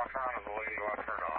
cross on and the lady left her know.